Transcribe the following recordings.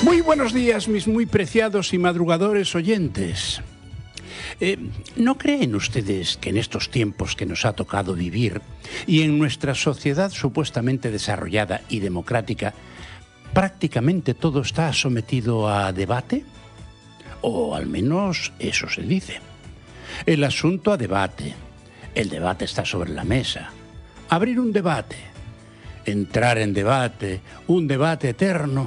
Muy buenos días, mis muy preciados y madrugadores oyentes. ¿No creen ustedes que en estos tiempos que nos ha tocado vivir y en nuestra sociedad supuestamente desarrollada y democrática, prácticamente todo está sometido a debate? O al menos eso se dice. El asunto a debate. El debate está sobre la mesa. Abrir un debate. Entrar en debate. Un debate eterno.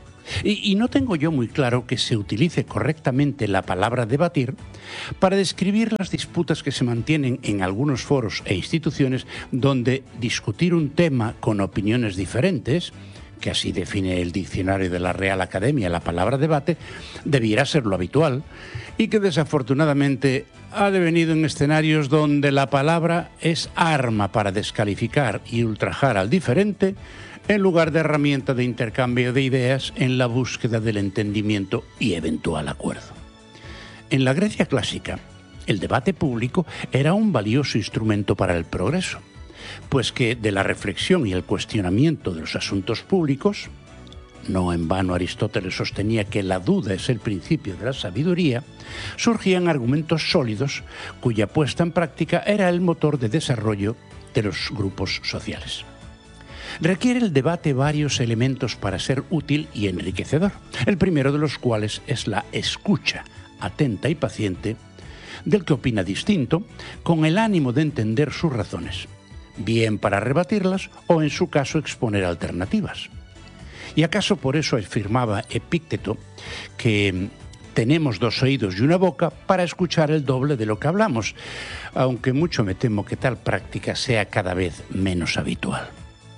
Y no tengo yo muy claro que se utilice correctamente la palabra debatir para describir las disputas que se mantienen en algunos foros e instituciones donde discutir un tema con opiniones diferentes, que así define el diccionario de la Real Academia la palabra debate, debiera ser lo habitual y que desafortunadamente ha devenido en escenarios donde la palabra es arma para descalificar y ultrajar al diferente en lugar de herramienta de intercambio de ideas en la búsqueda del entendimiento y eventual acuerdo. En la Grecia clásica, el debate público era un valioso instrumento para el progreso, pues que de la reflexión y el cuestionamiento de los asuntos públicos, no en vano Aristóteles sostenía que la duda es el principio de la sabiduría, surgían argumentos sólidos cuya puesta en práctica era el motor de desarrollo de los grupos sociales. Requiere el debate varios elementos para ser útil y enriquecedor, el primero de los cuales es la escucha atenta y paciente del que opina distinto, con el ánimo de entender sus razones, bien para rebatirlas o en su caso exponer alternativas. ¿Y acaso por eso afirmaba Epícteto que tenemos dos oídos y una boca para escuchar el doble de lo que hablamos, aunque mucho me temo que tal práctica sea cada vez menos habitual?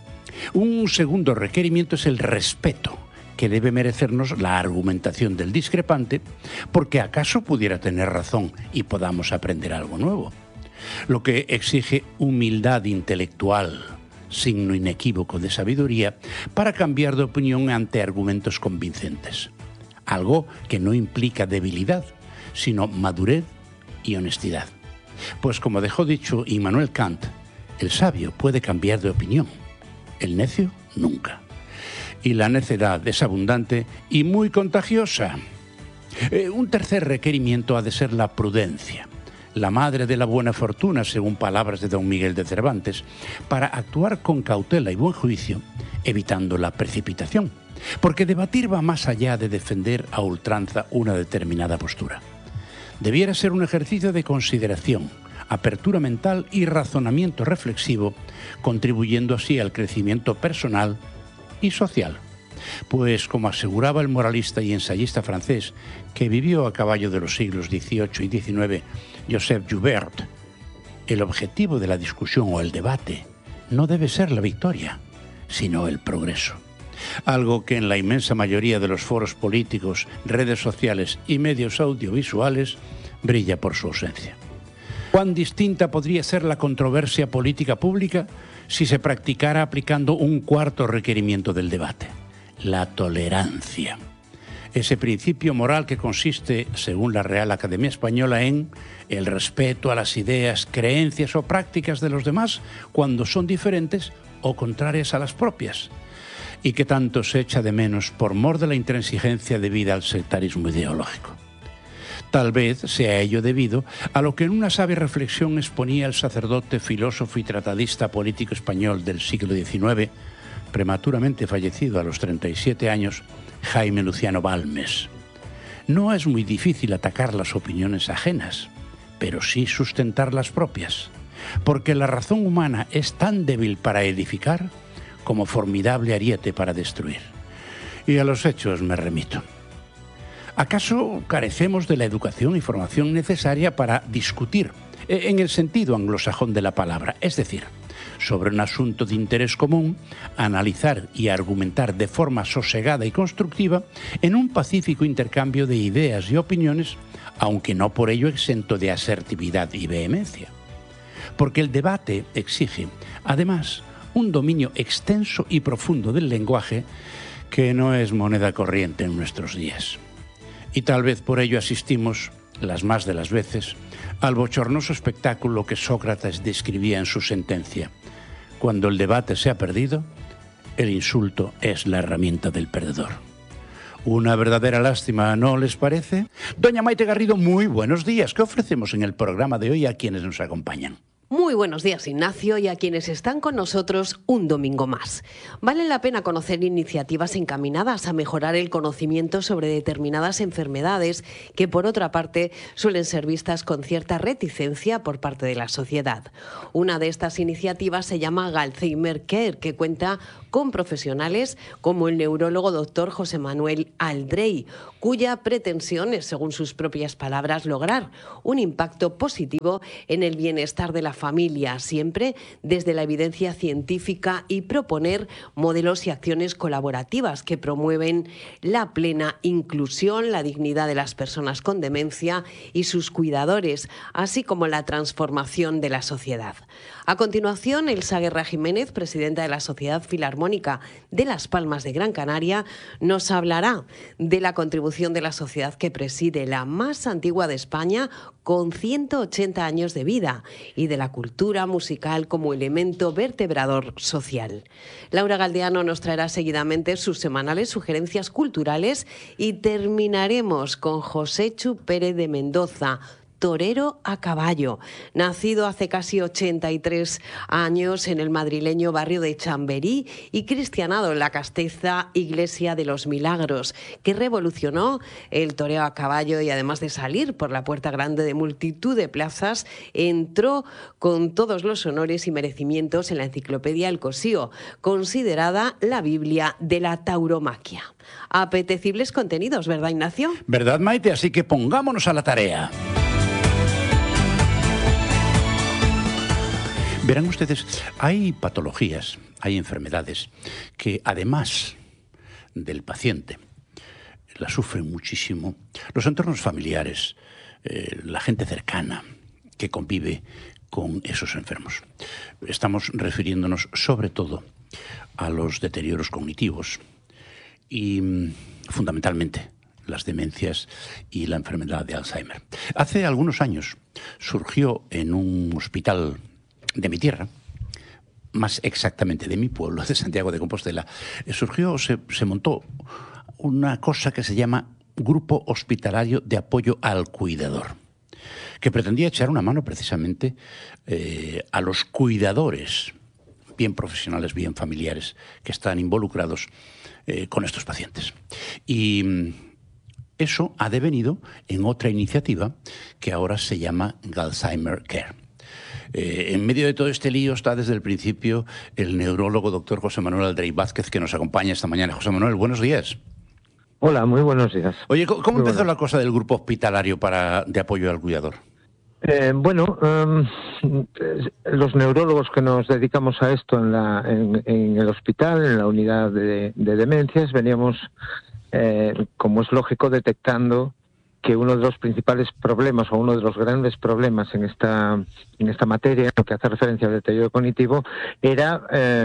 Un segundo requerimiento es el respeto que debe merecernos la argumentación del discrepante, porque acaso pudiera tener razón y podamos aprender algo nuevo. Lo que exige humildad intelectual, signo inequívoco de sabiduría, para cambiar de opinión ante argumentos convincentes. Algo que no implica debilidad, sino madurez y honestidad. Pues como dejó dicho Immanuel Kant, el sabio puede cambiar de opinión. El necio, nunca. Y la necedad es abundante y muy contagiosa. Un tercer requerimiento ha de ser la prudencia, la madre de la buena fortuna, según palabras de don Miguel de Cervantes, para actuar con cautela y buen juicio, evitando la precipitación, porque debatir va más allá de defender a ultranza una determinada postura. Debiera ser un ejercicio de consideración, apertura mental y razonamiento reflexivo, contribuyendo así al crecimiento personal y social. Pues, como aseguraba el moralista y ensayista francés, que vivió a caballo de los siglos XVIII y XIX, Joseph Joubert, el objetivo de la discusión o el debate no debe ser la victoria, sino el progreso. Algo que en la inmensa mayoría de los foros políticos, redes sociales y medios audiovisuales brilla por su ausencia. ¿Cuán distinta podría ser la controversia política pública si se practicara aplicando un cuarto requerimiento del debate? La tolerancia. Ese principio moral que consiste, según la Real Academia Española, en el respeto a las ideas, creencias o prácticas de los demás cuando son diferentes o contrarias a las propias, y que tanto se echa de menos por mor de la intransigencia debida al sectarismo ideológico. Tal vez sea ello debido a lo que en una sabia reflexión exponía el sacerdote, filósofo y tratadista político español del siglo XIX, prematuramente fallecido a los 37 años, Jaime Luciano Balmes. No es muy difícil atacar las opiniones ajenas, pero sí sustentar las propias, porque la razón humana es tan débil para edificar como formidable ariete para destruir. Y a los hechos me remito. ¿Acaso carecemos de la educación y formación necesaria para discutir, en el sentido anglosajón de la palabra, es decir, sobre un asunto de interés común, analizar y argumentar de forma sosegada y constructiva en un pacífico intercambio de ideas y opiniones, aunque no por ello exento de asertividad y vehemencia? Porque el debate exige, además, un dominio extenso y profundo del lenguaje que no es moneda corriente en nuestros días. Y tal vez por ello asistimos, las más de las veces, al bochornoso espectáculo que Sócrates describía en su sentencia. Cuando el debate se ha perdido, el insulto es la herramienta del perdedor. Una verdadera lástima, ¿no les parece? Doña Maite Garrido, muy buenos días. ¿Qué ofrecemos en el programa de hoy a quienes nos acompañan? Muy buenos días, Ignacio, y a quienes están con nosotros un domingo más. Vale la pena conocer iniciativas encaminadas a mejorar el conocimiento sobre determinadas enfermedades que, por otra parte, suelen ser vistas con cierta reticencia por parte de la sociedad. Una de estas iniciativas se llama Alzheimer Care, que cuenta con profesionales como el neurólogo doctor José Manuel Aldrey, cuya pretensión es, según sus propias palabras, lograr un impacto positivo en el bienestar de la familia, siempre desde la evidencia científica, y proponer modelos y acciones colaborativas que promueven la plena inclusión, la dignidad de las personas con demencia y sus cuidadores, así como la transformación de la sociedad. A continuación, Elsa Guerra Jiménez, presidenta de la Sociedad Filarmónica de Las Palmas de Gran Canaria, nos hablará de la contribución de la sociedad que preside, la más antigua de España, con 180 años de vida, y de la cultura musical como elemento vertebrador social. Laura Galdeano nos traerá seguidamente sus semanales sugerencias culturales y terminaremos con Joséchu Pérez de Mendoza, torero a caballo, nacido hace casi 83 años en el madrileño barrio de Chamberí y cristianado en la castiza Iglesia de los Milagros, que revolucionó el toreo a caballo y, además de salir por la puerta grande de multitud de plazas, entró con todos los honores y merecimientos en la enciclopedia El Cosío, considerada la Biblia de la tauromaquia. Apetecibles contenidos, ¿verdad, Ignacio? ¿Verdad, Maite? Así que pongámonos a la tarea. Verán ustedes, hay patologías, hay enfermedades que, además del paciente, la sufren muchísimo los entornos familiares, la gente cercana que convive con esos enfermos. Estamos refiriéndonos sobre todo a los deterioros cognitivos y, fundamentalmente, las demencias y la enfermedad de Alzheimer. Hace algunos años surgió en un hospital de mi tierra, más exactamente de mi pueblo, de Santiago de Compostela, se montó una cosa que se llama Grupo Hospitalario de Apoyo al Cuidador, que pretendía echar una mano precisamente a los cuidadores, bien profesionales, bien familiares, que están involucrados con estos pacientes. Y eso ha devenido en otra iniciativa que ahora se llama Alzheimer Care. En medio de todo este lío está desde el principio el neurólogo doctor José Manuel Aldrey Vázquez, que nos acompaña esta mañana. José Manuel, buenos días. Hola, muy buenos días. Oye, ¿cómo empezó la cosa del grupo hospitalario de apoyo al cuidador? Los neurólogos que nos dedicamos a esto en el hospital, en la unidad de demencias, veníamos, como es lógico, detectando que uno de los principales problemas o uno de los grandes problemas en esta materia, en lo que hace referencia al deterioro cognitivo, era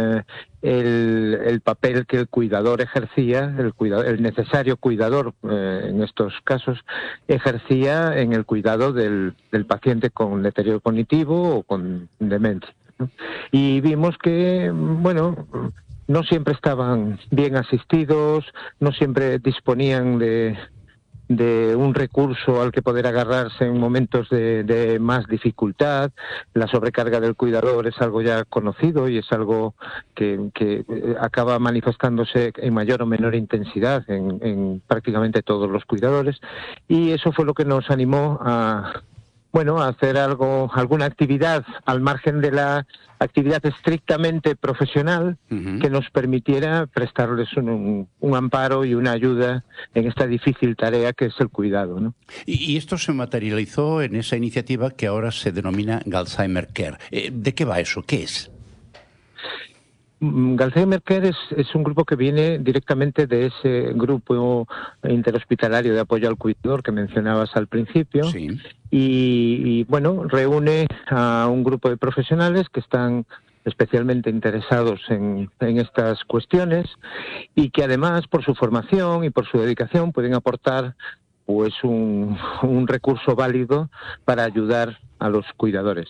el papel que el cuidador ejercía, el necesario cuidador en estos casos, ejercía en el cuidado del paciente con deterioro cognitivo o con demencia, ¿no? Y vimos que, bueno, no siempre estaban bien asistidos, no siempre disponían de un recurso al que poder agarrarse en momentos de más dificultad. La sobrecarga del cuidador es algo ya conocido y es algo que acaba manifestándose en mayor o menor intensidad en prácticamente todos los cuidadores, y eso fue lo que nos animó a hacer alguna actividad al margen de la actividad estrictamente profesional, que nos permitiera prestarles un amparo y una ayuda en esta difícil tarea que es el cuidado, ¿no? Y esto se materializó en esa iniciativa que ahora se denomina Alzheimer Care. ¿De qué va eso? ¿Qué es? Alzheimer Care es un grupo que viene directamente de ese grupo interhospitalario de apoyo al cuidador que mencionabas al principio. Sí. Y reúne a un grupo de profesionales que están especialmente interesados en estas cuestiones y que, además, por su formación y por su dedicación, pueden aportar pues un recurso válido para ayudar a los cuidadores.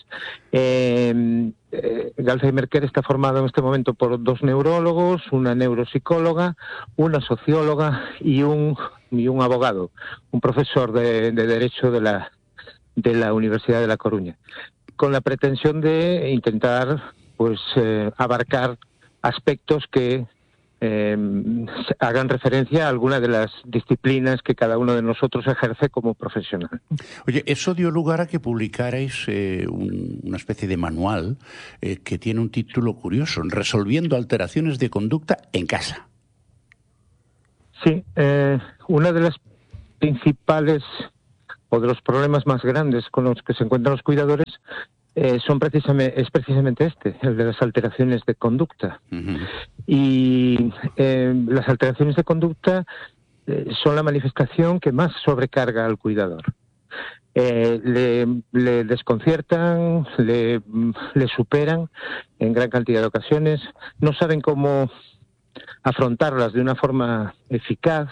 Alzheimer Care está formado en este momento por 2 neurólogos, una neuropsicóloga, una socióloga y un abogado, un profesor de Derecho de la Universidad de La Coruña, con la pretensión de intentar pues abarcar aspectos que hagan referencia a alguna de las disciplinas que cada uno de nosotros ejerce como profesional. Oye, eso dio lugar a que publicarais una especie de manual que tiene un título curioso, Resolviendo alteraciones de conducta en casa. Sí, una de las principales o de los problemas más grandes con los que se encuentran los cuidadores es precisamente el de las alteraciones de conducta. Uh-huh. Y las alteraciones de conducta son la manifestación que más sobrecarga al cuidador. Le desconciertan, le superan en gran cantidad de ocasiones, no saben cómo afrontarlas de una forma eficaz,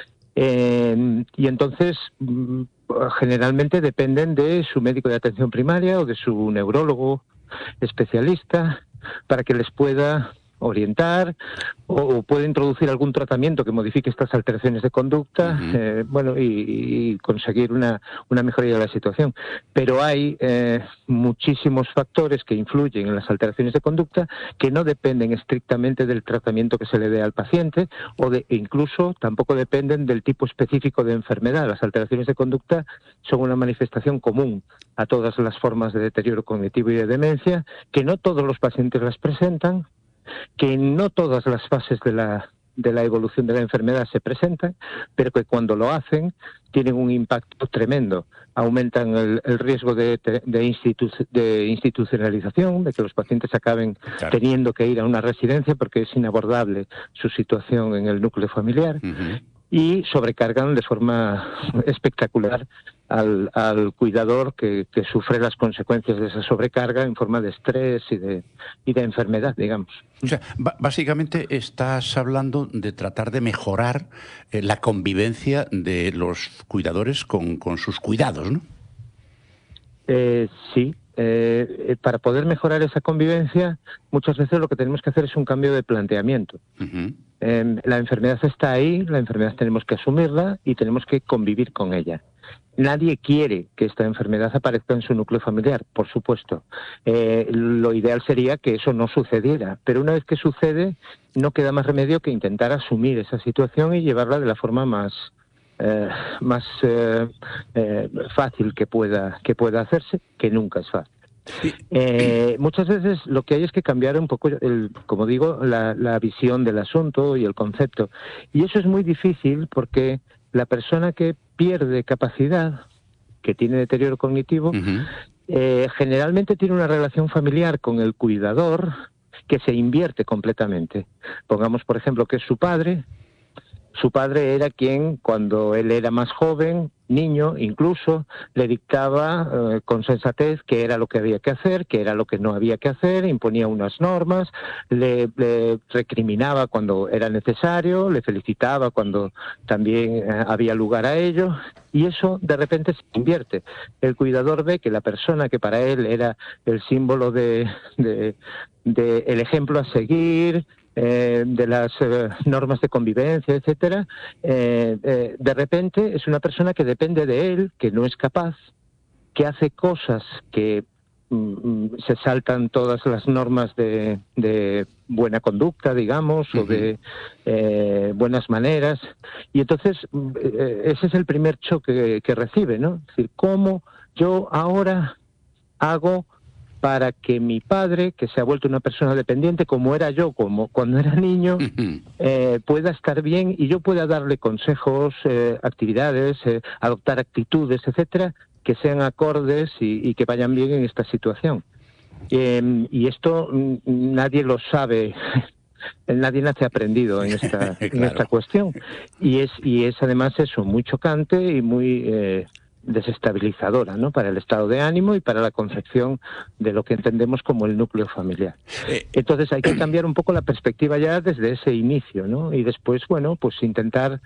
y entonces generalmente dependen de su médico de atención primaria o de su neurólogo especialista para que les pueda orientar o puede introducir algún tratamiento que modifique estas alteraciones de conducta, uh-huh. Y conseguir una mejoría de la situación. Pero hay muchísimos factores que influyen en las alteraciones de conducta que no dependen estrictamente del tratamiento que se le dé al paciente e incluso tampoco dependen del tipo específico de enfermedad. Las alteraciones de conducta son una manifestación común a todas las formas de deterioro cognitivo y de demencia, que no todos los pacientes las presentan, que no todas las fases de la evolución de la enfermedad se presentan, pero que cuando lo hacen tienen un impacto tremendo. Aumentan el riesgo de institucionalización, de que los pacientes acaben teniendo que ir a una residencia porque es inabordable su situación en el núcleo familiar. Uh-huh. Y sobrecargan de forma espectacular al cuidador que sufre las consecuencias de esa sobrecarga en forma de estrés y de enfermedad, digamos. O sea, básicamente estás hablando de tratar de mejorar la convivencia de los cuidadores con sus cuidados, ¿no? Sí. Para poder mejorar esa convivencia, muchas veces lo que tenemos que hacer es un cambio de planteamiento. Uh-huh. La enfermedad está ahí, la enfermedad tenemos que asumirla y tenemos que convivir con ella. Nadie quiere que esta enfermedad aparezca en su núcleo familiar, por supuesto. Lo ideal sería que eso no sucediera, pero una vez que sucede, no queda más remedio que intentar asumir esa situación y llevarla de la forma más fácil que pueda hacerse, que nunca es fácil. Muchas veces lo que hay es que cambiar un poco, como digo, la visión del asunto y el concepto. Y eso es muy difícil porque la persona que pierde capacidad, que tiene deterioro cognitivo, uh-huh. Generalmente tiene una relación familiar con el cuidador que se invierte completamente. Pongamos, por ejemplo, que es su padre. Su padre era quien, cuando él era más joven, niño incluso, le dictaba con sensatez qué era lo que había que hacer, qué era lo que no había que hacer, imponía unas normas, le recriminaba cuando era necesario, le felicitaba cuando también había lugar a ello, y eso de repente se invierte. El cuidador ve que la persona que para él era el símbolo de el ejemplo a seguir, de las normas de convivencia, etcétera, de repente es una persona que depende de él, que no es capaz, que hace cosas que se saltan todas las normas de buena conducta, digamos, uh-huh. o de buenas maneras, y entonces ese es el primer choque que recibe, ¿no? Es decir, ¿cómo yo ahora hago para que mi padre, que se ha vuelto una persona dependiente, como era yo, como cuando era niño, pueda estar bien y yo pueda darle consejos, actividades, adoptar actitudes, etcétera, que sean acordes y que vayan bien en esta situación? Y esto nadie lo sabe. Nadie nace aprendido en esta, claro. en esta cuestión. Y es además eso, muy chocante y muy desestabilizadora, ¿no?, para el estado de ánimo y para la concepción de lo que entendemos como el núcleo familiar. Entonces hay que cambiar un poco la perspectiva ya desde ese inicio, ¿no? Y después, bueno, pues intentar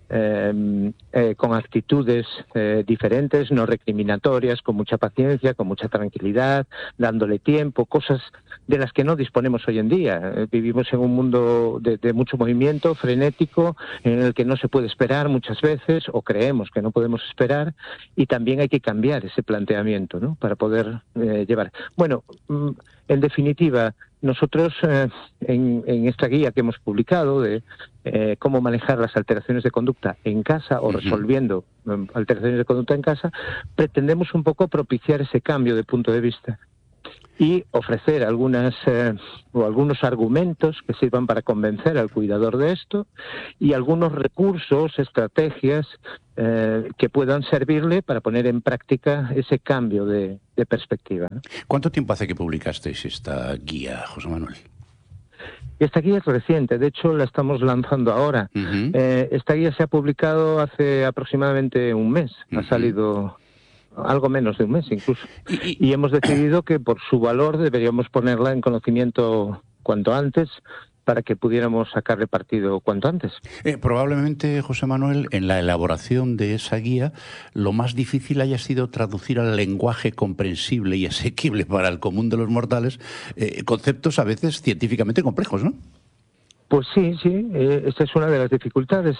con actitudes diferentes, no recriminatorias, con mucha paciencia, con mucha tranquilidad, dándole tiempo, cosas de las que no disponemos hoy en día. Vivimos en un mundo de mucho movimiento, frenético, en el que no se puede esperar muchas veces, o creemos que no podemos esperar, y también hay que cambiar ese planteamiento, ¿no?, para poder llevar. Bueno, en definitiva, nosotros en esta guía que hemos publicado de cómo manejar las alteraciones de conducta en casa o resolviendo alteraciones de conducta en casa, pretendemos un poco propiciar ese cambio de punto de vista y ofrecer algunos argumentos que sirvan para convencer al cuidador de esto y algunos recursos, estrategias que puedan servirle para poner en práctica ese cambio de perspectiva, ¿no? ¿Cuánto tiempo hace que publicasteis esta guía, José Manuel? Esta guía es reciente, de hecho la estamos lanzando ahora. Esta guía se ha publicado hace aproximadamente un mes, ha salido algo menos de un mes incluso, y hemos decidido que por su valor deberíamos ponerla en conocimiento cuanto antes, para que pudiéramos sacarle partido cuanto antes. Probablemente, José Manuel, en la elaboración de esa guía, lo más difícil haya sido traducir al lenguaje comprensible y asequible para el común de los mortales conceptos a veces científicamente complejos, ¿no? Pues sí, esa es una de las dificultades.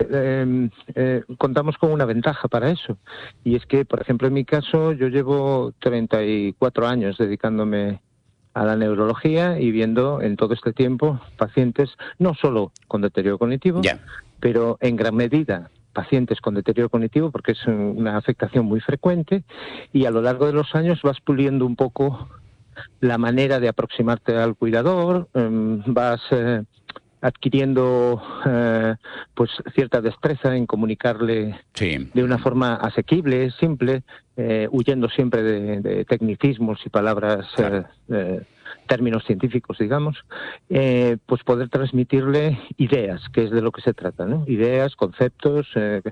Contamos con una ventaja para eso, y es que, por ejemplo, en mi caso, yo llevo 34 años dedicándome a la neurología y viendo en todo este tiempo pacientes no solo con deterioro cognitivo, pero en gran medida pacientes con deterioro cognitivo, porque es una afectación muy frecuente, y a lo largo de los años vas puliendo un poco la manera de aproximarte al cuidador, vas adquiriendo pues cierta destreza en comunicarle de una forma asequible, simple, huyendo siempre de tecnicismos y palabras, términos científicos, digamos, pues poder transmitirle ideas, que es de lo que se trata, ¿no? Ideas, conceptos,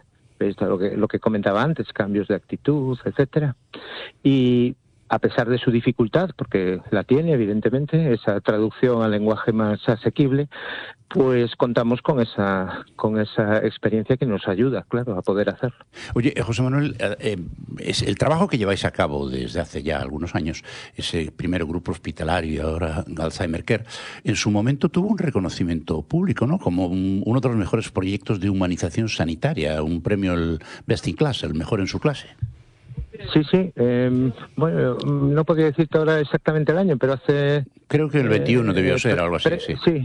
lo que comentaba antes, cambios de actitud, etcétera. Y a pesar de su dificultad, porque la tiene, evidentemente, esa traducción al lenguaje más asequible, pues contamos con esa experiencia que nos ayuda, claro, a poder hacerlo. Oye, José Manuel, es el trabajo que lleváis a cabo desde hace ya algunos años, ese primero grupo hospitalario y ahora Alzheimer Care, en su momento tuvo un reconocimiento público, ¿no?, como uno de los mejores proyectos de humanización sanitaria, un premio, el Best in Class, el mejor en su clase. Sí. Bueno, no podría decirte ahora exactamente el año, pero hace... Creo que el 21 debió ser, algo así, sí. Sí.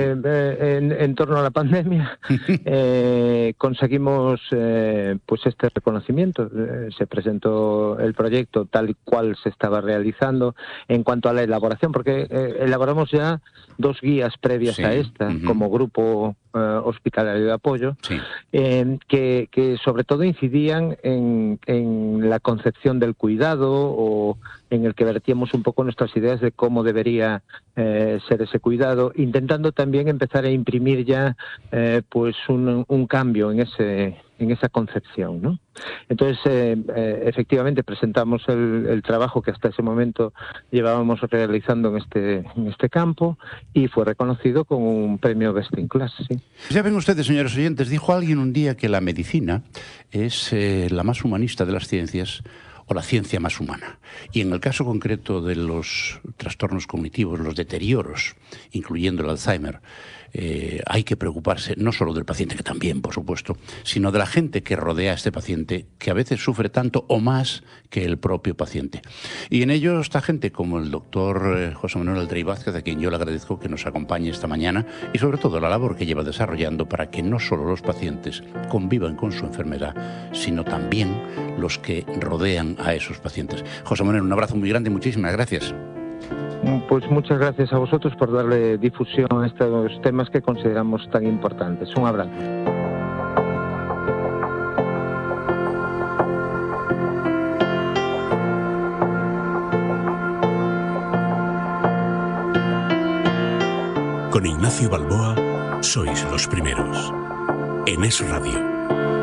En torno a la pandemia conseguimos pues este reconocimiento. Se presentó el proyecto tal y cual se estaba realizando en cuanto a la elaboración, porque elaboramos ya 2 guías previas a esta como grupo hospitalario de apoyo, que sobre todo incidían en la concepción del cuidado, o en el que vertíamos un poco nuestras ideas de cómo debería ser ese cuidado, intentando también empezar a imprimir ya pues un cambio en esa concepción, ¿no? Entonces, efectivamente, presentamos el trabajo que hasta ese momento llevábamos realizando en este campo, y fue reconocido con un premio Best in Class, sí. Ya ven ustedes, señores oyentes, dijo alguien un día que la medicina es la más humanista de las ciencias, o la ciencia más humana. Y en el caso concreto de los trastornos cognitivos, los deterioros, incluyendo el Alzheimer, hay que preocuparse no solo del paciente, que también, por supuesto, sino de la gente que rodea a este paciente, que a veces sufre tanto o más que el propio paciente. Y en ello está gente como el doctor José Manuel Aldrey Vázquez, a quien yo le agradezco que nos acompañe esta mañana, y sobre todo la labor que lleva desarrollando para que no solo los pacientes convivan con su enfermedad, sino también los que rodean a esos pacientes. José Manuel, un abrazo muy grande y muchísimas gracias. Pues muchas gracias a vosotros por darle difusión a estos temas que consideramos tan importantes. Un abrazo. Con Ignacio Balboa, sois los primeros. En Es Radio.